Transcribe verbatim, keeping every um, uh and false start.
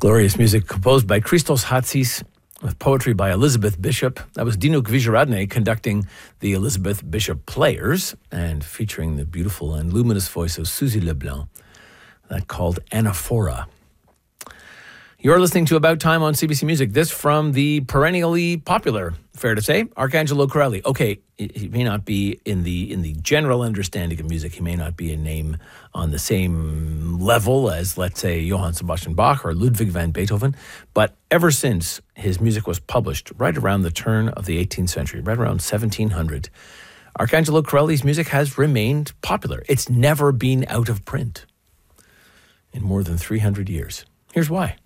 Glorious music composed by Christos Hatsis with poetry by Elizabeth Bishop. That was Dino Gvijaradne conducting the Elizabeth Bishop Players and featuring the beautiful and luminous voice of Suzy Leblanc. That called Anaphora. You're listening to About Time on C B C Music. This from the perennially popular, fair to say, Arcangelo Corelli. Okay, he may not be in the in the general understanding of music. He may not be a name on the same level as, let's say, Johann Sebastian Bach or Ludwig van Beethoven. But ever since his music was published, right around the turn of the eighteenth century, right around seventeen hundred, Arcangelo Corelli's music has remained popular. It's never been out of print in more than three hundred years. Here's why.